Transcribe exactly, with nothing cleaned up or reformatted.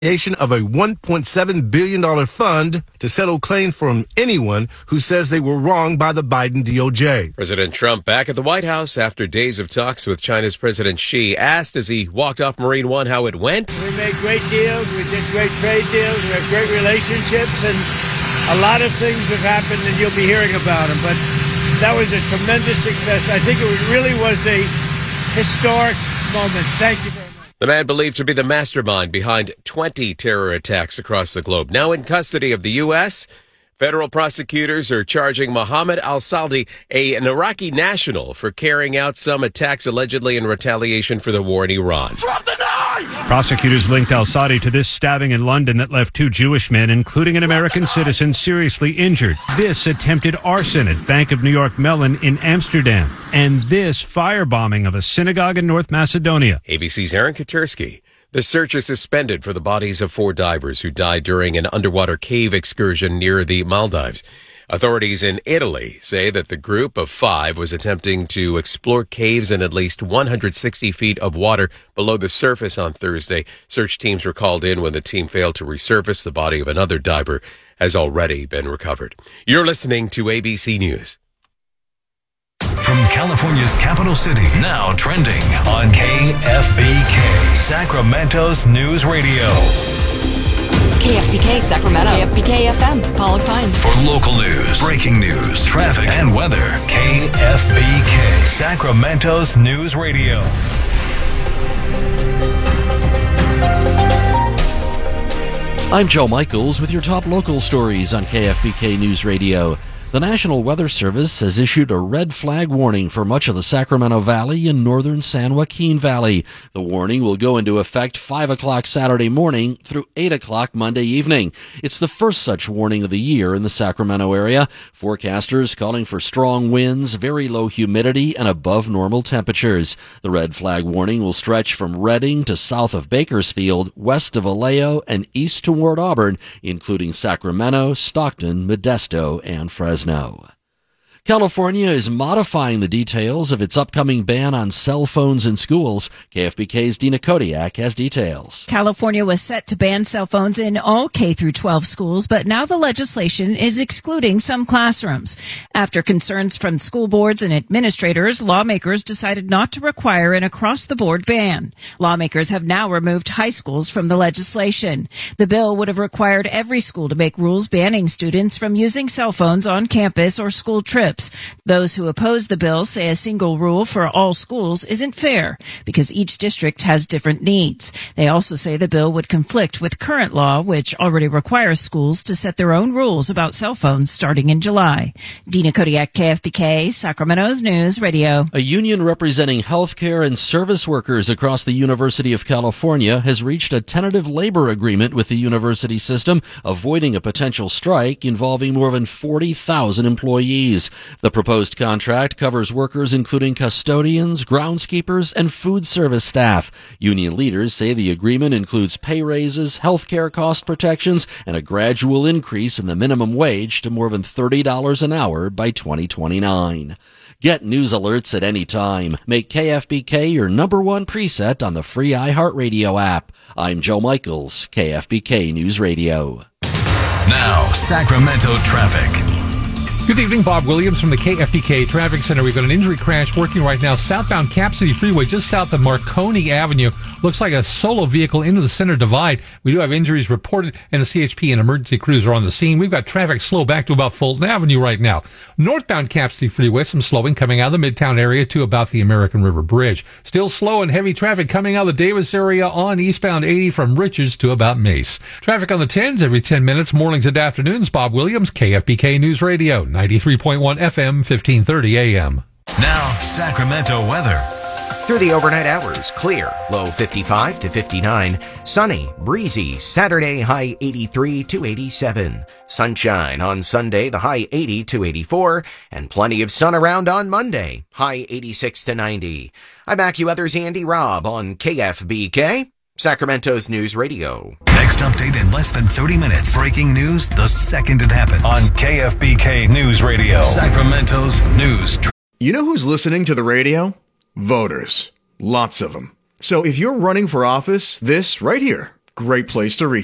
creation of a one point seven billion dollars fund to settle claims from anyone who says they were wronged by the Biden D O J. President Trump back at the White House after days of talks with China's President Xi, asked as he walked off Marine One how it went. We made great deals. We did great trade deals. We have great relationships, and a lot of things have happened, and you'll be hearing about them. But that was a tremendous success. I think it really was a historic moment. Thank you very much. The man believed to be the mastermind behind twenty terror attacks across the globe. Now in custody of the U S, federal prosecutors are charging Mohammed al-Saldi, a, an Iraqi national, for carrying out some attacks allegedly in retaliation for the war in Iran. Drop the knife! Prosecutors linked al-Saldi to this stabbing in London that left two Jewish men, including an American citizen, seriously injured. This attempted arson at Bank of New York Mellon in Amsterdam. And this firebombing of a synagogue in North Macedonia. A B C's Aaron Katersky. The search is suspended for the bodies of four divers who died during an underwater cave excursion near the Maldives. Authorities in Italy say that the group of five was attempting to explore caves in at least one hundred sixty feet of water below the surface on Thursday. Search teams were called in when the team failed to resurface. The body of another diver has already been recovered. You're listening to A B C News. From California's capital city, now trending on K F B K, Sacramento's News Radio. K F B K Sacramento. K F B K F M, Pollock Pines. For local news, breaking news, traffic, and weather, K F B K, Sacramento's News Radio. I'm Joe Michaels with your top local stories on K F B K News Radio. The National Weather Service has issued a red flag warning for much of the Sacramento Valley and northern San Joaquin Valley. The warning will go into effect five o'clock Saturday morning through eight o'clock Monday evening. It's the first such warning of the year in the Sacramento area. Forecasters calling for strong winds, very low humidity, and above normal temperatures. The red flag warning will stretch from Redding to south of Bakersfield, west of Vallejo, and east toward Auburn, including Sacramento, Stockton, Modesto, and Fresno. No. California is modifying the details of its upcoming ban on cell phones in schools. K F B K's Dina Kodiak has details. California was set to ban cell phones in all K through twelve schools, but now the legislation is excluding some classrooms. After concerns from school boards and administrators, lawmakers decided not to require an across-the-board ban. Lawmakers have now removed high schools from the legislation. The bill would have required every school to make rules banning students from using cell phones on campus or school trips. Those who oppose the bill say a single rule for all schools isn't fair because each district has different needs. They also say the bill would conflict with current law, which already requires schools to set their own rules about cell phones starting in July. Dina Kodiak, K F B K, Sacramento's News Radio. A union representing healthcare and service workers across the University of California has reached a tentative labor agreement with the university system, avoiding a potential strike involving more than forty thousand employees. The proposed contract covers workers including custodians, groundskeepers, and food service staff. Union leaders say the agreement includes pay raises, health care cost protections, and a gradual increase in the minimum wage to more than thirty dollars an hour by twenty twenty-nine. Get news alerts at any time. Make K F B K your number one preset on the free iHeartRadio app. I'm Joe Michaels, K F B K News Radio. Now, Sacramento traffic. Good evening, Bob Williams from the K F B K Traffic Center. We've got an injury crash working right now southbound Cap City Freeway, just south of Marconi Avenue. Looks like a solo vehicle into the center divide. We do have injuries reported, and the C H P and emergency crews are on the scene. We've got traffic slow back to about Fulton Avenue right now. Northbound Cap City Freeway, some slowing coming out of the Midtown area to about the American River Bridge. Still slow and heavy traffic coming out of the Davis area on eastbound eighty from Richards to about Mace. Traffic on the tens every ten minutes, mornings and afternoons. Bob Williams, K F B K News Radio, ninety-three point one F M, fifteen thirty A M. Now, Sacramento weather. Through the overnight hours, clear, low fifty-five to fifty-nine, sunny, breezy, Saturday high eighty-three to eighty-seven, sunshine on Sunday, the high eighty to eighty-four, and plenty of sun around on Monday, high eighty-six to ninety. I'm AccuWeather's Andy Robb on K F B K, Sacramento's News Radio. Next update in less than thirty minutes. Breaking news the second it happens on K F B K News Radio, Sacramento's News. You know who's listening to the radio? Voters. Lots of them. So if you're running for office, this right here Great place to reach.